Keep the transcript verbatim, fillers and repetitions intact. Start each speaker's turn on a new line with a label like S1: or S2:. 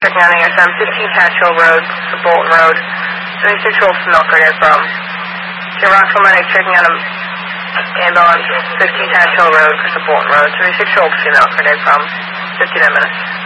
S1: Checking on A S M, fifteen Cash Hill Road to Bolton Road. twenty-six hold from milk right from. Your Rockville medic checking on a ambulance, fifteen Cash Hill Road to Bolton Road. twenty-six hold female, right from. fifty-nine minutes.